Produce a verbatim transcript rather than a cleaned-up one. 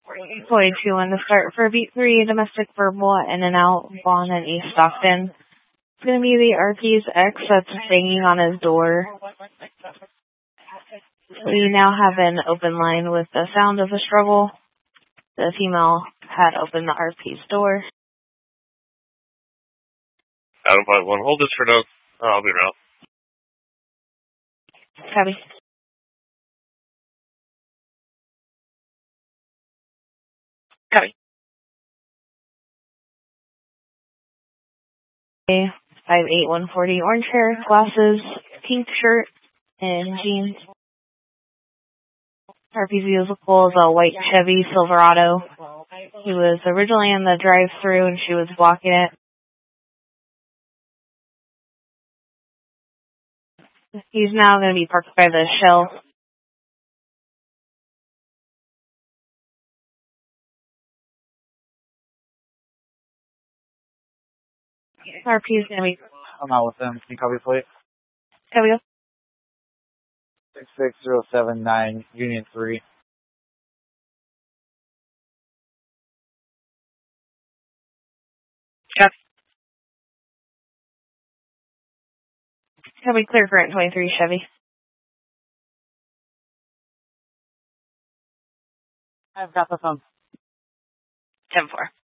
forty-two on the start for beat three, domestic verbal in and out, Vaughn and East Stockton. It's going to be the R P's ex that's banging on his door. We now have an open line with the sound of the struggle. The female had opened the R P's door. Adam five one, hold this for notes. Oh, I'll be around. Copy. Copy. five eight one forty, orange hair, glasses, pink shirt, and jeans. R P's vehicle is a white Chevy Silverado. He was originally in the drive-thru and she was blocking it. He's now going to be parked by the Shell. R P is going to be... I'm out with them. Can you copy plate? There we go. six six zero seven nine, Union three. Check. Copy, clear for twenty-three Chevy. I've got the phone. ten four.